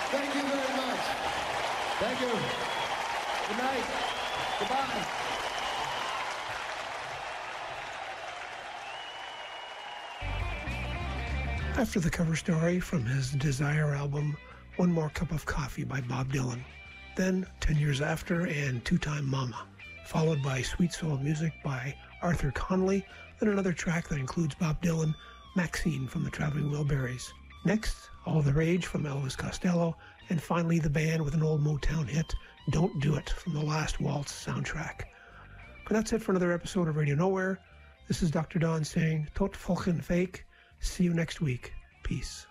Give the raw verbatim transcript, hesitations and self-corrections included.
Thank you very much. Thank you. Good night. Goodbye. After the cover story from his Desire album, One More Cup of Coffee by Bob Dylan. Then, Ten Years After and Two-Time Mama, followed by Sweet Soul Music by Arthur Conley, and another track that includes Bob Dylan, Maxine from the Traveling Wilburys. Next, All the Rage from Elvis Costello, and finally the band with an old Motown hit, Don't Do It from the Last Waltz soundtrack. But that's it for another episode of Radio Nowhere. This is Doctor Don saying, Tot volgende week. See you next week. Peace.